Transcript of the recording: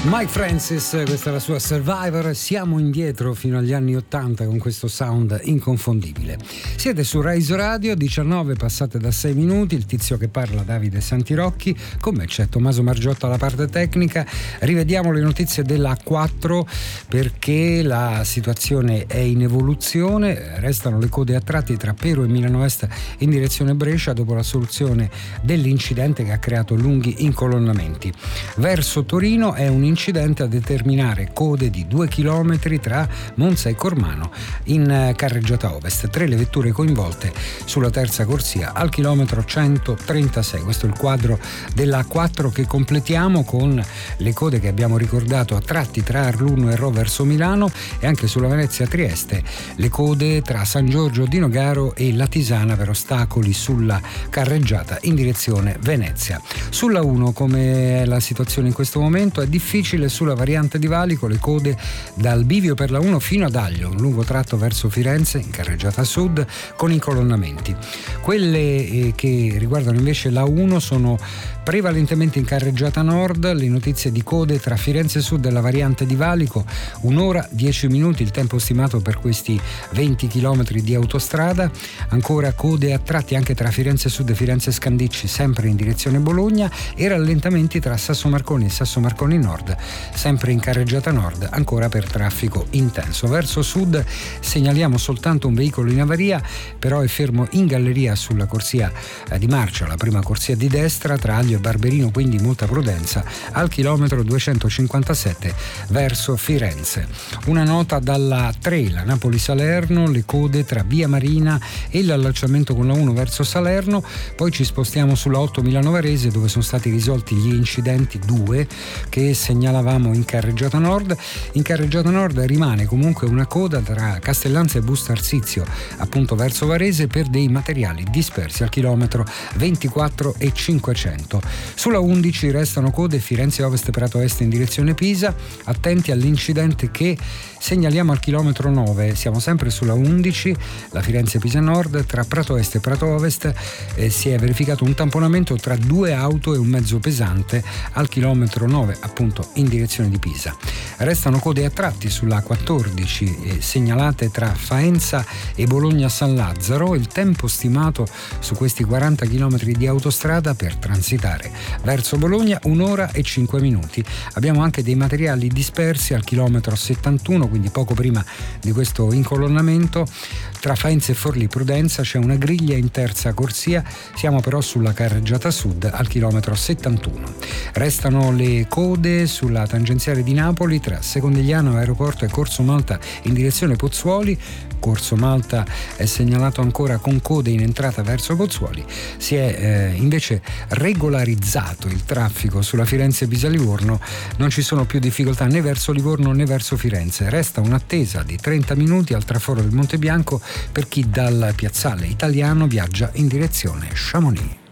Mike Francis, questa è la sua Survivor. Siamo indietro fino agli anni 80 con questo sound inconfondibile. Siete su Rise Radio, 19 passate da 6 minuti. Il tizio che parla, Davide Santirocchi, con me c'è Tommaso Margiotta alla parte tecnica. Rivediamo le notizie della A4 perché la situazione è in evoluzione. Restano le code a tratti tra Pero e Milano Est in direzione Brescia dopo la soluzione dell'incidente che ha creato lunghi incolonnamenti. Verso Torino è un incidente a determinare code di 2 chilometri tra Monza e Cormano in carreggiata ovest. 3 le vetture coinvolte sulla terza corsia al chilometro 136. Questo è il quadro della A4 che completiamo con le code che abbiamo ricordato a tratti tra Arlunno e Ro verso Milano e anche sulla Venezia-Trieste le code tra San Giorgio di Nogaro e Latisana per ostacoli sulla carreggiata in direzione Venezia. Sulla 1, come è la situazione in questo momento, è difficile sulla variante di Valico, le code dal bivio per la 1 fino ad Aglio, un lungo tratto verso Firenze in carreggiata sud con incolonnamenti. Quelle che riguardano invece la 1 sono prevalentemente in carreggiata nord. Le notizie di code tra Firenze Sud e la variante di Valico, 1 ora 10 minuti il tempo stimato per questi 20 km di autostrada. Ancora code a tratti anche tra Firenze Sud e Firenze Scandicci, sempre in direzione Bologna, e rallentamenti tra Sasso Marconi e Sasso Marconi Nord, sempre in carreggiata nord, ancora per traffico intenso. Verso sud segnaliamo soltanto un veicolo in avaria, però è fermo in galleria sulla corsia di marcia, la prima corsia di destra tra Aglio e Barberino, quindi molta prudenza al chilometro 257 verso Firenze. Una nota dalla 3, la Napoli-Salerno, le code tra Via Marina e l'allacciamento con la 1 verso Salerno. Poi ci spostiamo sulla 8 Milano Varese, dove sono stati risolti gli incidenti 2 che segnalavamo in carreggiata nord. In carreggiata nord rimane comunque una coda tra Castellanza e Busto Arsizio, appunto verso Varese, per dei materiali dispersi al chilometro 24 e 500. Sulla 11 restano code Firenze Ovest Prato Est in direzione Pisa. Attenti all'incidente che segnaliamo al chilometro 9, siamo sempre sulla 11, la Firenze Pisa Nord, tra Prato Est e Prato Ovest si è verificato un tamponamento tra 2 auto e un mezzo pesante al chilometro 9, appunto in direzione di Pisa. Restano code a tratti sulla 14 segnalate tra Faenza e Bologna San Lazzaro. Il tempo stimato su questi 40 km di autostrada per transitare verso Bologna 1 ora e 5 minuti. Abbiamo anche dei materiali dispersi al chilometro 71, quindi poco prima di questo incolonnamento. Tra Faenza e Forlì Prudenza c'è una griglia in terza corsia, siamo però sulla carreggiata sud al chilometro 71. Restano le code sulla tangenziale di Napoli tra Secondigliano Aeroporto e Corso Malta in direzione Pozzuoli. Corso Malta è segnalato ancora con code in entrata verso Pozzuoli. Si è invece regolarizzato il traffico sulla Firenze-Pisa-Livorno, non ci sono più difficoltà né verso Livorno né verso Firenze. Resta un'attesa di 30 minuti al traforo del Monte Bianco per chi dal piazzale Italiano viaggia in direzione Chamonix.